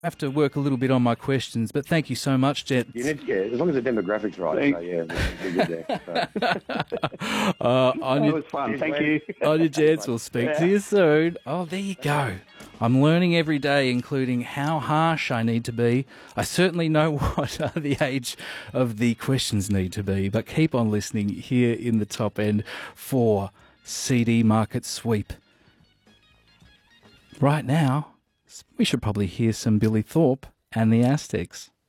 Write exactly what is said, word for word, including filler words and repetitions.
I have to work a little bit on my questions, but thank you so much, Jet. You need, yeah, as long as the demographics right, so yeah, we're good there. So. uh, on That your, was fun. Thank you. on your Jets, we'll speak to you soon. Oh, there you go. I'm learning every day, including how harsh I need to be. I certainly know what uh, the age of the questions need to be, but keep on listening here in the top end for C D Market Sweep. Right now, we should probably hear some Billy Thorpe and the Aztecs.